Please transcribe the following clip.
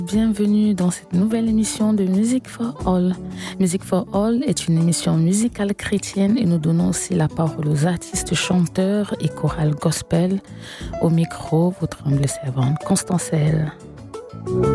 Bienvenue dans cette nouvelle émission de Music for All. Music for All est une émission musicale chrétienne et nous donnons aussi la parole aux artistes, chanteurs et chorales gospel. Au micro, votre humble servante Constance L.